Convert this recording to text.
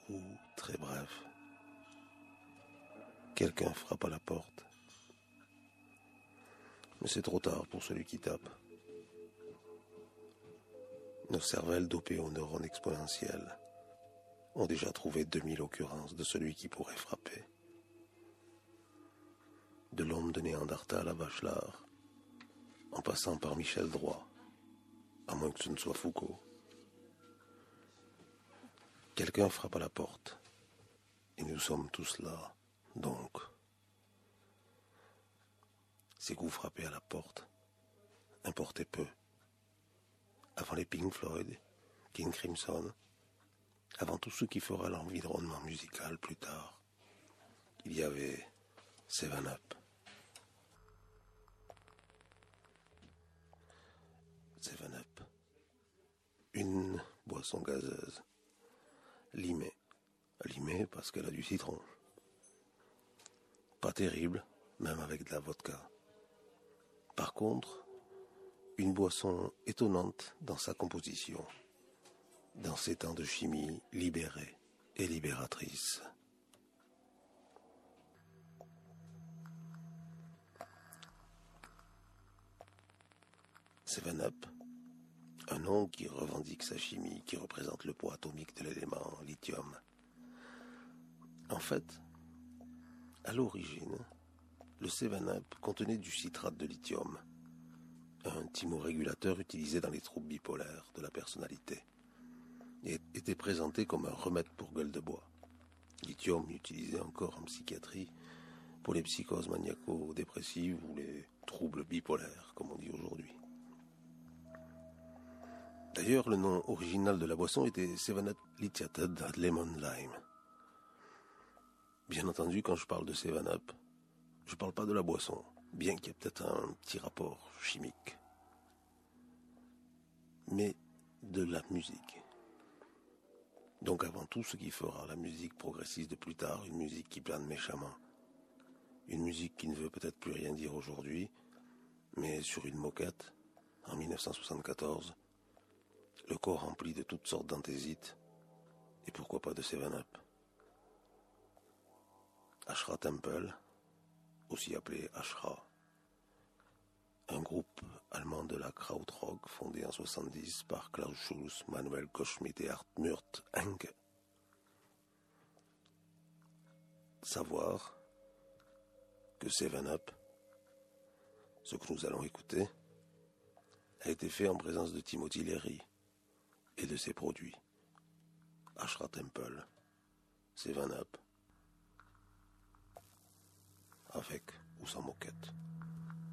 ou très bref. Quelqu'un frappe à la porte. Mais c'est trop tard pour celui qui tape. Nos cervelles dopées aux neurones exponentiels ont déjà trouvé 2000 occurrences de celui qui pourrait frapper. De l'homme de Néandertal à Bachelard, en passant par Michel Droit, à moins que ce ne soit Foucault. Quelqu'un frappe à la porte, et nous sommes tous là, donc. Si vous frappez à la porte, importez peu. Avant les Pink Floyd, King Crimson, avant tout ce qui fera l'environnement musical plus tard, il y avait 7-Up. 7-Up. Une boisson gazeuse. Limée. Limée parce qu'elle a du citron. Pas terrible, même avec de la vodka. Par contre, une boisson étonnante dans sa composition, dans ces temps de chimie libérée et libératrice. Seven-Up, un nom qui revendique sa chimie, qui représente le poids atomique de l'élément lithium. En fait, à l'origine, le 7-Up contenait du citrate de lithium, un thymorégulateur utilisé dans les troubles bipolaires de la personnalité, et était présenté comme un remède pour gueule de bois. Lithium utilisé encore en psychiatrie pour les psychoses maniaco-dépressives ou les troubles bipolaires, comme on dit aujourd'hui. D'ailleurs, le nom original de la boisson était 7-Up Lithiated Lemon Lime. Bien entendu, quand je parle de 7-Up, je parle pas de la boisson, bien qu'il y ait peut-être un petit rapport chimique, mais de la musique. Donc avant tout, ce qui fera la musique progressiste de plus tard, une musique qui plane méchamment, une musique qui ne veut peut-être plus rien dire aujourd'hui, mais sur une moquette, en 1974, le corps rempli de toutes sortes d'anthésites, et pourquoi pas de 7-Up. Ashra Temple, aussi appelé Ashra, un groupe allemand de la Krautrock fondé en 70 par Klaus Schulze, Manuel Goldschmidt et Hartmut Enke. Savoir que 7-Up, ce que nous allons écouter, a été fait en présence de Timothy Leary et de ses produits. Ashra Temple, 7-Up, avec ou sans moquette.